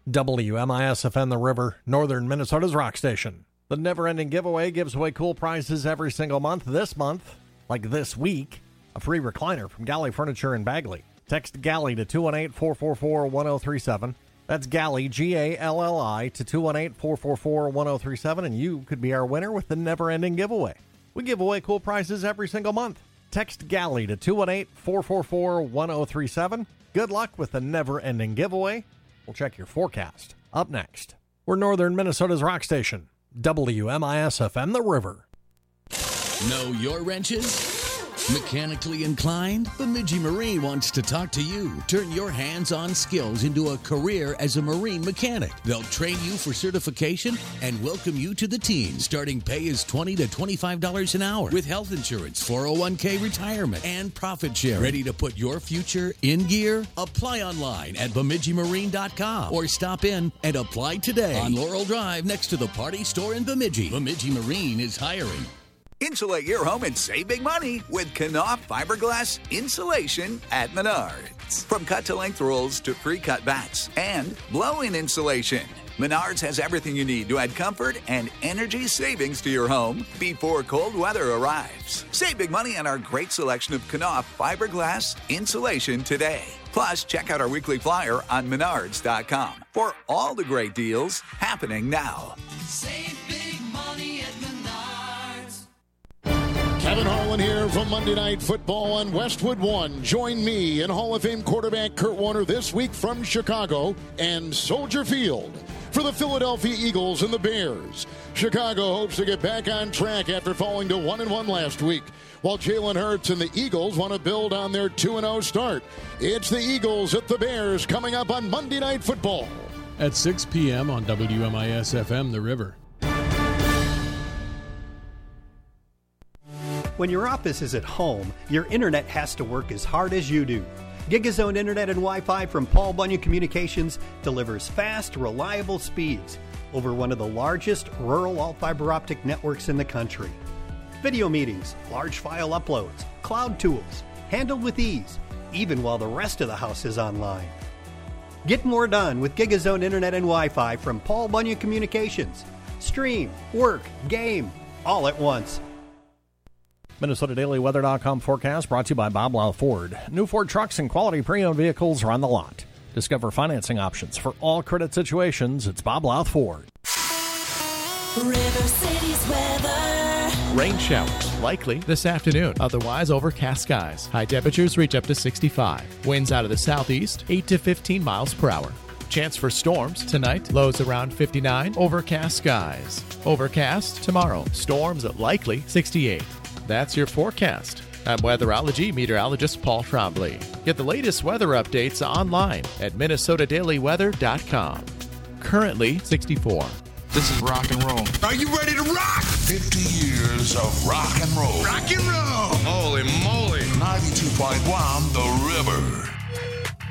WMIS-FM The River, northern Minnesota's rock station. The never-ending giveaway gives away cool prizes every single month. This month, like this week, a free recliner from Galley Furniture in Bagley. Text Galley to 218-444-1037. That's Galley, G-A-L-L-I, to 218-444-1037, and you could be our winner with the never-ending giveaway. We give away cool prizes every single month. Text Galley to 218-444-1037. Good luck with the never-ending giveaway. We'll check your forecast. Up next, we're northern Minnesota's rock station, WMIS-FM The River. Know your wrenches? Mechanically inclined? Bemidji Marine wants to talk to you. Turn your hands-on skills into a career as a marine mechanic. They'll train you for certification and welcome you to the team. Starting pay is $20 to $25 an hour with health insurance, 401k retirement, and profit share. Ready to put your future in gear? Apply online at BemidjiMarine.com or stop in and apply today on Laurel Drive next to the Party Store in Bemidji. Bemidji Marine is hiring. Insulate your home and save big money with Knauf fiberglass insulation at Menards. From cut-to-length rolls to pre-cut bats and blow-in insulation, Menards has everything you need to add comfort and energy savings to your home before cold weather arrives. Save big money on our great selection of Knauf fiberglass insulation today. Plus, check out our weekly flyer on Menards.com for all the great deals happening now. Save big money at Menards. Kevin Harlan here from Monday Night Football on Westwood One. Join me and Hall of Fame quarterback Kurt Warner this week from Chicago and Soldier Field for the Philadelphia Eagles and the Bears. Chicago hopes to get back on track after falling to 1-1 last week, while Jalen Hurts and the Eagles want to build on their 2-0 start. It's the Eagles at the Bears coming up on Monday Night Football. At 6 p.m. on WMIS-FM The River. When your office is at home, your internet has to work as hard as you do. GigaZone Internet and Wi-Fi from Paul Bunyan Communications delivers fast, reliable speeds over one of the largest rural all-fiber optic networks in the country. Video meetings, large file uploads, cloud tools, handled with ease, even while the rest of the house is online. Get more done with GigaZone Internet and Wi-Fi from Paul Bunyan Communications. Stream, work, game, all at once. MinnesotaDailyWeather.com forecast brought to you by Bob Lau Ford. New Ford trucks and quality pre-owned vehicles are on the lot. Discover financing options for all credit situations. It's Bob Lau Ford. River City's weather. Rain showers, likely this afternoon. Otherwise, overcast skies. High temperatures reach up to 65. Winds out of the southeast, 8 to 15 miles per hour. Chance for storms tonight. Lows around 59. Overcast skies. Overcast tomorrow. Storms likely 68. That's your forecast. I'm weatherology meteorologist Paul Trombley. Get the latest weather updates online at MinnesotaDailyWeather.com. Currently 64. This is rock and roll. Are you ready to rock? 50 years of rock and roll. Rock and roll. Holy moly. 92.1 The River.